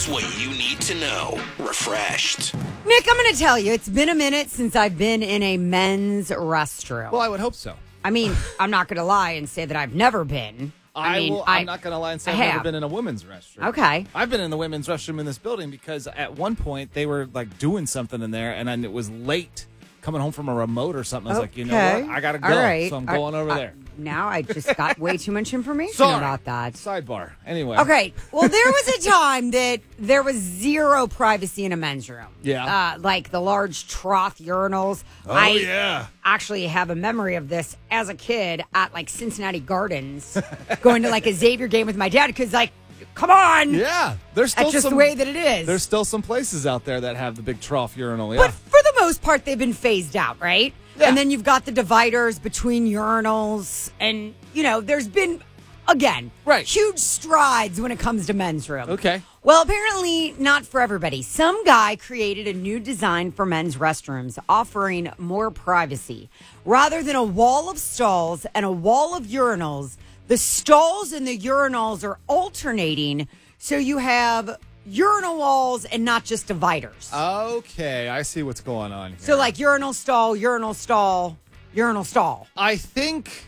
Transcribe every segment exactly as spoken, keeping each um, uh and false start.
Here's what you need to know. Refreshed. Nick, I'm going to tell you, it's been a minute since I've been in a men's restroom. Well, I would hope so. I mean, I'm not going to lie and say that I've never been. I, I mean, will, I, I'm not going to lie and say I I've never have. been in a women's restroom. Okay. I've been in the women's restroom in this building because at one point they were like doing something in there, and then it was late coming home from a remote or something. I was like, you know Okay. what? I got to go. All right. So I'm I- going over I- there. Now I just got way too much information Sorry. about that. Sidebar. Anyway. Okay. Well, there was a time that there was zero privacy in a men's room. Yeah. Uh, like the large trough urinals. Oh, I yeah. actually have a memory of this as a kid at like Cincinnati Gardens, going to like a Xavier game with my dad because, like, come on. Yeah. There's still That's just some, the way that it is. There's still some places out there that have the big trough urinal. Yeah. But for the most part, they've been phased out, right? Yeah. And then you've got the dividers between urinals. And, you know, there's been, again, Right. huge strides when it comes to men's room. Okay. Well, apparently not for everybody. Some guy created a new design for men's restrooms offering more privacy. Rather than a wall of stalls and a wall of urinals, the stalls and the urinals are alternating. So you have urinal walls and not just dividers. Okay. I see what's going on here. So like urinal stall, urinal stall, urinal stall. I think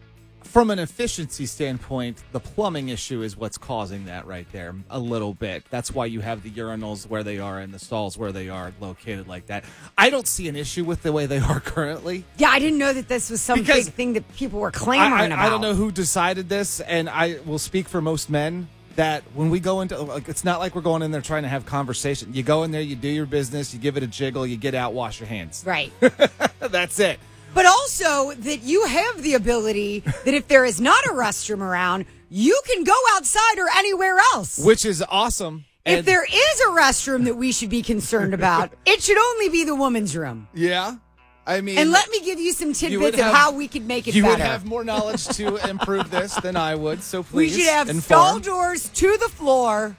from an efficiency standpoint, the plumbing issue is what's causing that right there a little bit. That's why you have the urinals where they are and the stalls where they are located like that. I don't see an issue with the way they are currently. Yeah, I didn't know that this was some Because big thing that people were I, clamoring I, about. I don't know who decided this, and I will speak for most men that when we go into, like, it's not like we're going in there trying to have conversation. You go in there, you do your business, you give it a jiggle, you get out, wash your hands. Right. That's it. But also that you have the ability that if there is not a restroom around, you can go outside or anywhere else. Which is awesome. If And- there is a restroom that we should be concerned about, it should only be the woman's room. Yeah. I mean, And let me give you some you tidbits would of have- how we could make it you better. would have more knowledge to improve this than I would, so we please should have inform. stall doors to the floor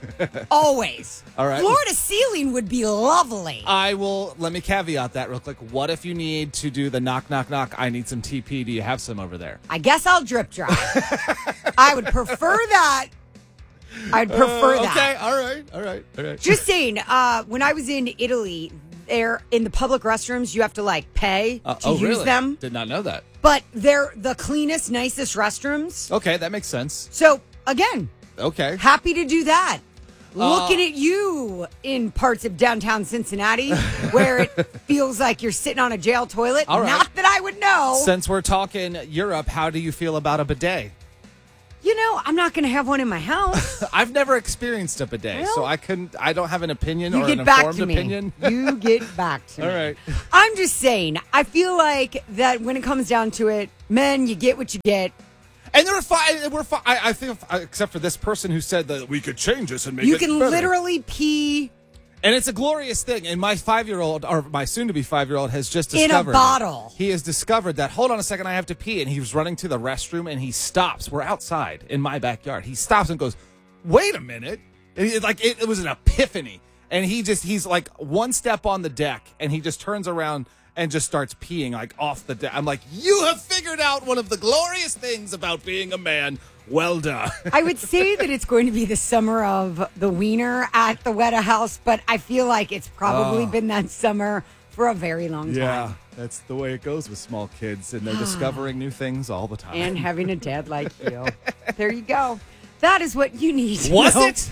always. All right. Floor to ceiling would be lovely. I will, let me caveat that real quick. What if you need to do the knock, knock, knock? I need some T P. Do you have some over there? I guess I'll drip dry. I would prefer that. I'd prefer Uh, that. Okay, all right, all right, all right. Just saying, uh, when I was in Italy, there in the public restrooms, you have to like pay Uh, to oh, use really? them. Did not know that. But they're the cleanest, nicest restrooms. Okay, that makes sense. So again, Okay. happy to do that. Uh, Looking at you in parts of downtown Cincinnati where it feels like you're sitting on a jail toilet. All right. Not that I would know. Since we're talking Europe, how do you feel about a bidet? You know, I'm not going to have one in my house. I've never experienced a bidet, so Well, I couldn't. I don't have an opinion You or get an back informed to me. opinion. You get back to All me. right. I'm just saying, I feel like that when it comes down to it, men, you get what you get. And they were fine. We're fine. I, I think, except for this person who said that we could change this and make You it can better. literally pee And it's a glorious thing. And my five-year-old, or my soon-to-be five-year-old, has just In a discovered bottle. it. He has discovered that. Hold on a second, I have to pee, and he was running to the restroom, and he stops. We're outside in my backyard. He stops and goes, "Wait a minute!" And he, like it, it was an epiphany. And he just he's like one step on the deck, and he just turns around and just starts peeing like off the deck. I'm like, "You have figured out one of the glorious things about being a man. Well done." I would say that it's going to be the summer of the wiener at the Weta House, but I feel like it's probably Oh. been that summer for a very long Yeah, time. that's the way it goes with small kids, and they're discovering new things all the time. And having a dad like you. There you go. That is what you need to Was know. it?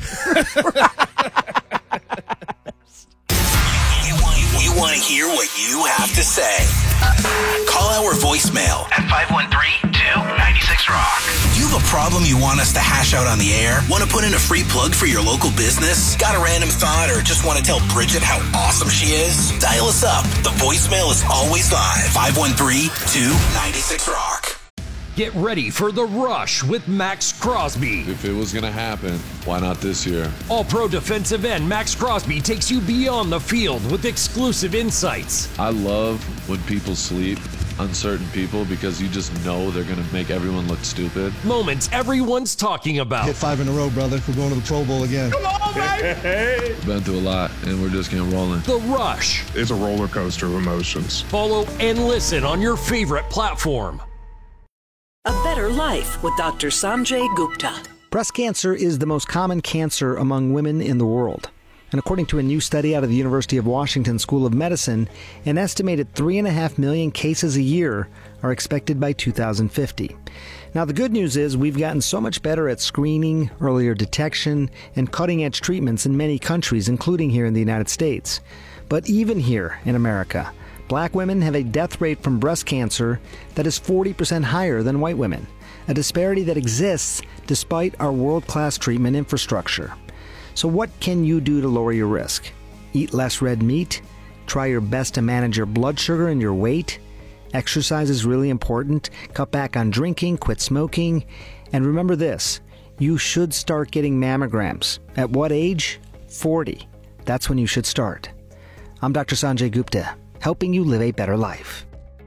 You want, you want to hear what you have to say. Call our voicemail at five one three, two nine six, rock. Do you have a problem you want us to hash out on the air? Want to put in a free plug for your local business? Got a random thought or just want to tell Bridget how awesome she is? Dial us up. The voicemail is always live. five one three, two nine six, rock. Get ready for The Rush with Max Crosby. If it was going to happen, why not this year? All-pro defensive end Max Crosby takes you beyond the field with exclusive insights. I love when people sleep on certain people because you just know they're going to make everyone look stupid. Moments everyone's talking about. Hit five in a row, brother. We're going to the Pro Bowl again. We've been through a lot, and we're just getting rolling. The Rush. It's a roller coaster of emotions. Follow and listen on your favorite platform. A better life with Doctor Sanjay Gupta. Breast cancer is the most common cancer among women in the world. And according to a new study out of the University of Washington School of Medicine, an estimated three and a half million cases a year are expected by two thousand fifty. Now, the good news is we've gotten so much better at screening, earlier detection, and cutting-edge treatments in many countries, including here in the United States. But even here in America, black women have a death rate from breast cancer that is forty percent higher than white women, a disparity that exists despite our world-class treatment infrastructure. So what can you do to lower your risk? Eat less red meat? Try your best to manage your blood sugar and your weight? Exercise is really important. Cut back on drinking, quit smoking. And remember this, you should start getting mammograms. At what age? forty. That's when you should start. I'm Doctor Sanjay Gupta, helping you live a better life.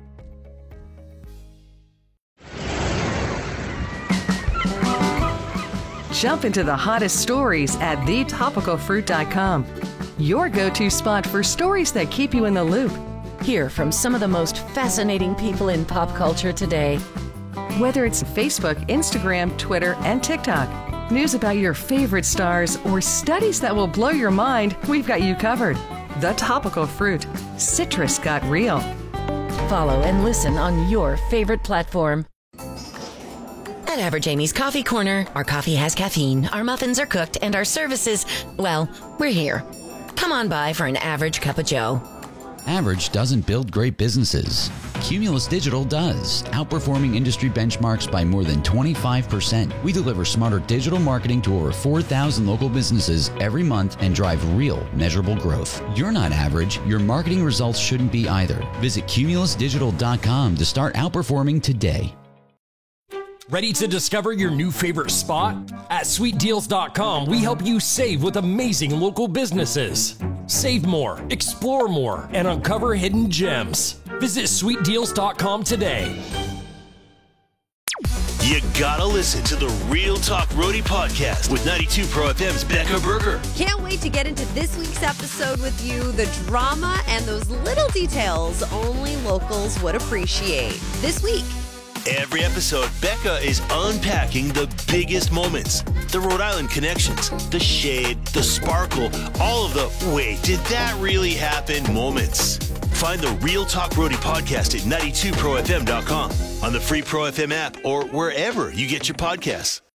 Jump into the hottest stories at the topical fruit dot com. Your go-to spot for stories that keep you in the loop. Hear from some of the most fascinating people in pop culture today. Whether it's Facebook, Instagram, Twitter, and TikTok, news about your favorite stars, or studies that will blow your mind, we've got you covered. The Topical Fruit. Citrus got real. Follow and listen on your favorite platform. At Average Amy's Coffee Corner, our coffee has caffeine, our muffins are cooked, and our services, well, we're here. Come on by for an average cup of joe. Average doesn't build great businesses. Cumulus Digital does, outperforming industry benchmarks by more than twenty-five percent. We deliver smarter digital marketing to over four thousand local businesses every month and drive real, measurable growth. You're not average. Your marketing results shouldn't be either. Visit cumulus digital dot com to start outperforming today. Ready to discover your new favorite spot? At sweet deals dot com, we help you save with amazing local businesses. Save more, explore more, and uncover hidden gems. Visit sweet deals dot com today. You gotta listen to the Real Talk Roadie podcast with ninety-two Pro F M's Becca Berger. Can't wait to get into this week's episode with you. The drama and those little details only locals would appreciate. This week, every episode, Becca is unpacking the biggest moments, the Rhode Island connections, the shade, the sparkle, all of the wait, did that really happen moments. Find the Real Talk Roadie podcast at ninety-two pro f m dot com, on the free Pro F M app, or wherever you get your podcasts.